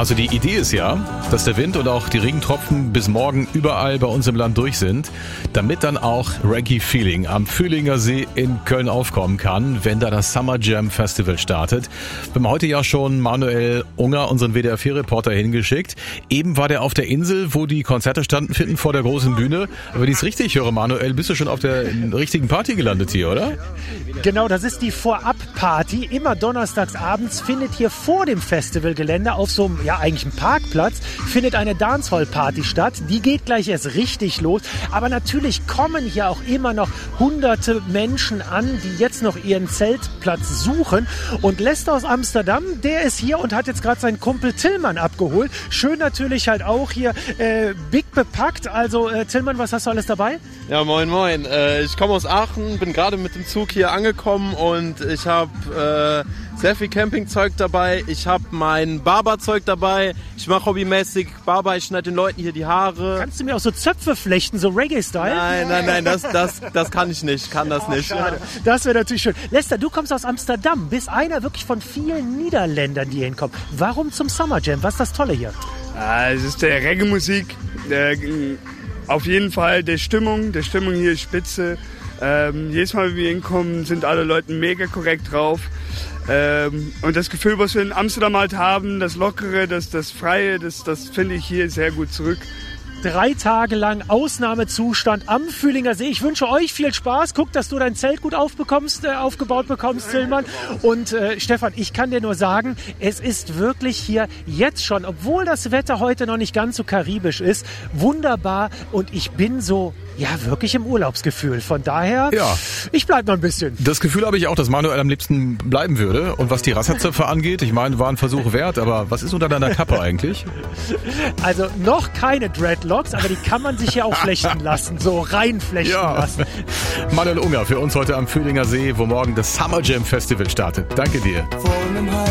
Also die Idee ist ja, dass der Wind und auch die Regentropfen bis morgen überall bei uns im Land durch sind, damit dann auch Reggae-Feeling am Fühlinger See in Köln aufkommen kann, wenn da das Summer Jam Festival startet. Wir haben heute ja schon Manuel Unger, unseren WDR4-Reporter, hingeschickt. Eben war der auf der Insel, wo die Konzerte stattfinden, vor der großen Bühne. Aber wenn ich es richtig höre, Manuel, bist du schon auf der richtigen Party gelandet hier, oder? Genau, das ist die Vorab-Party. Immer donnerstags abends findet hier vor dem Festivalgelände auf so einem, ja eigentlich einem Parkplatz, findet eine Dancehall-Party statt. Die geht gleich erst richtig los. Aber natürlich kommen hier auch immer noch hunderte Menschen an, die jetzt noch ihren Zeltplatz suchen. Und Lester aus Amsterdam, der ist hier und hat jetzt gerade seinen Kumpel Tillmann abgeholt. Schön natürlich halt auch hier big bepackt. Also Tillmann, was hast du alles dabei? Ja, moin moin. Ich komme aus Aachen, bin gerade mit dem Zug hier angekommen und ich habe sehr viel Campingzeug dabei. Ich habe mein Barberzeug dabei. Ich mache hobbymäßig Barber, ich schneide den Leuten hier die Haare. Kannst du mir auch so Zöpfe flechten, so Reggae-Style? Nein, das kann ich nicht, nicht. Schade. Das wäre natürlich schön. Lester, du kommst aus Amsterdam, bist einer wirklich von vielen Niederländern, die hier hinkommen. Warum zum Summer Jam? Was ist das Tolle hier? Es ist der Reggae-Musik, auf jeden Fall der Stimmung hier ist spitze. Jedes Mal, wenn wir hinkommen, sind alle Leute mega korrekt drauf. Und das Gefühl, was wir in Amsterdam halt haben, das Lockere, das Freie, das finde ich hier sehr gut zurück. 3 Tage lang Ausnahmezustand am Fühlinger See. Ich wünsche euch viel Spaß. Guck, dass du dein Zelt gut aufgebaut bekommst, Tillmann. Und Stefan, ich kann dir nur sagen, es ist wirklich hier jetzt schon, obwohl das Wetter heute noch nicht ganz so karibisch ist, wunderbar. Und ich bin so, ja, wirklich im Urlaubsgefühl. Von daher, ja, ich bleib noch ein bisschen. Das Gefühl habe ich auch, dass Manuel am liebsten bleiben würde. Und was die Rasserzöpfe angeht, ich meine, war ein Versuch wert. Aber was ist unter deiner Kappe eigentlich? Also noch keine Dreadlocks, aber die kann man sich ja auch flechten lassen, so reinflechten lassen. Manuel Unger für uns heute am Fühlinger See, wo morgen das Summer Jam Festival startet. Danke dir.